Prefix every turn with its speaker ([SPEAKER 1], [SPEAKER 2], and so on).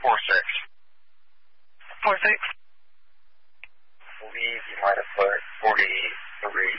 [SPEAKER 1] 46.
[SPEAKER 2] I believe you might have put 43.